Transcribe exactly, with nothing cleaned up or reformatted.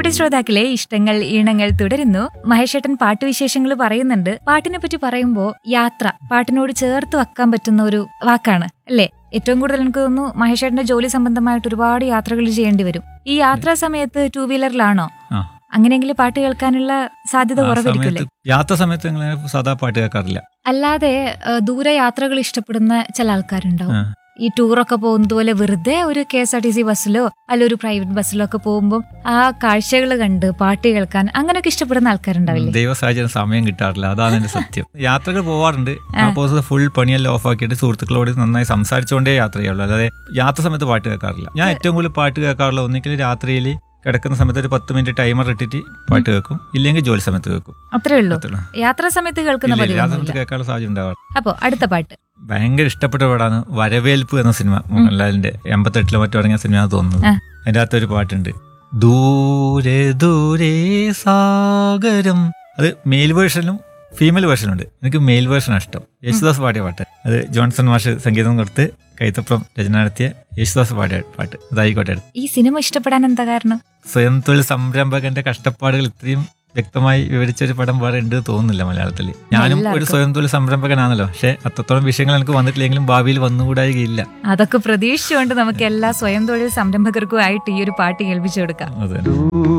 പ്രിയപ്പെട്ട ശ്രോതാക്കളെ, ഇഷ്ടങ്ങൾ ഈണങ്ങൾ തുടരുന്നു. മഹേഷേട്ടൻ പാട്ടുവിശേഷങ്ങൾ പറയുന്നുണ്ട്. പാട്ടിനെ പറ്റി പറയുമ്പോൾ യാത്ര പാട്ടിനോട് ചേർത്ത് വെക്കാൻ പറ്റുന്ന ഒരു വാക്കാണ് അല്ലേ? ഏറ്റവും കൂടുതൽ എനിക്ക് തോന്നുന്നു മഹേഷേട്ടന്റെ ജോലി സംബന്ധമായിട്ട് ഒരുപാട് യാത്രകൾ ചെയ്യേണ്ടി വരും. ഈ യാത്രാ സമയത്ത് ടൂ വീലറിലാണോ? അങ്ങനെയെങ്കിൽ പാട്ട് കേൾക്കാനുള്ള സാധ്യത കുറവായിരിക്കില്ലേ? യാത്ര സമയത്ത് സാധാ പാട്ട് കേൾക്കാറില്ല. അല്ലാതെ ദൂരെ യാത്രകൾ ഇഷ്ടപ്പെടുന്ന ചില ആൾക്കാരുണ്ടാവും. ഈ ടൂറൊക്കെ പോകുന്നത് പോലെ വെറുതെ ഒരു K S R T C ബസ്സിലോ അല്ല ഒരു പ്രൈവറ്റ് ബസ്സിലോ ഒക്കെ പോകുമ്പോൾ ആ കാഴ്ചകൾ കണ്ട് പാട്ട് കേൾക്കാൻ അങ്ങനെയൊക്കെ ഇഷ്ടപ്പെടുന്ന ആൾക്കാരുണ്ടാവില്ലേ? ദൈവ സാഹചര്യം സമയം കിട്ടാറില്ല, അതാണ് എന്റെ സത്യം. യാത്രകൾ പോവാറുണ്ട്. അപ്പോൾ ഫുൾ പണിയെല്ലാം ഓഫ് ആക്കിയിട്ട് സുഹൃത്തുക്കളോട് നന്നായി സംസാരിച്ചുകൊണ്ടേ യാത്ര ചെയ്യുള്ളൂ. അല്ലാതെ യാത്ര സമയത്ത് പാട്ട് കേൾക്കാറില്ല. ഞാൻ ഏറ്റവും കൂടുതൽ പാട്ട് കേൾക്കാറുള്ള ഒന്നിക്കൽ രാത്രിയിൽ കിടക്കുന്ന സമയത്ത് ഒരു പത്ത് മിനിറ്റ് ടൈമർ ഇട്ടിട്ട് പാട്ട് കേൾക്കും, ഇല്ലെങ്കിൽ ജോലി സമയത്ത് കേൾക്കും. അത്രേ ഉള്ളൂ. യാത്രാ സമയത്ത് കേൾക്കുന്ന കേൾക്കാനുള്ള സാധ്യത ഉണ്ടാവാറ്. അപ്പൊ അടുത്ത പാട്ട് ഭയങ്കര ഇഷ്ടപ്പെട്ട പാടാണ് വരവേൽപ്പ് എന്ന സിനിമ. മോഹൻലാലിന്റെ എൺപത്തെട്ടിലെ മറ്റോ ഇറങ്ങിയ സിനിമ തോന്നുന്നത്. അതിന്റെ അകത്തൊരു പാട്ടുണ്ട്, ദൂരെ ദൂരെ സാഗരം. അത് മെയിൽ വേർഷനിലും ഫീമെയിൽ വേർഷനുണ്ട്. എനിക്ക് മെയിൽ വേർഷനാണ് ഇഷ്ടം. യേശുദാസ് പാടിയ പാട്ട്. അത് ജോൺസൺ മാഷ് സംഗീതം കൊടുത്ത് കൈത്തപ്രം രചന നടത്തിയ യേശുദാസ് പാടിയ പാട്ട്. അതായിക്കോട്ടെ. ഈ സിനിമ ഇഷ്ടപ്പെടാൻ എന്താ കാരണം? സ്വയം തൊഴിൽ സംരംഭകന്റെ കഷ്ടപ്പാടുകൾ ഇത്രയും വ്യക്തമായി വിവരിച്ചൊരു പടം വേറെ ഉണ്ട് തോന്നുന്നില്ല മലയാളത്തിൽ. ഞാനും ഒരു സ്വയം തൊഴിൽ സംരംഭകനാണല്ലോ, പക്ഷെ അത്രത്തോളം വിഷയങ്ങൾ എനിക്ക് വന്നിട്ടില്ലെങ്കിലും ഭാവിയിൽ വന്നുകൂടായികയില്ല. അതൊക്കെ പ്രതീക്ഷിച്ചുകൊണ്ട് നമുക്ക് എല്ലാ സ്വയം തൊഴിൽ സംരംഭകർക്കും ആയിട്ട് ഈ ഒരു പാട്ട് കേൾപ്പിച്ചു കൊടുക്കാം. അതെ.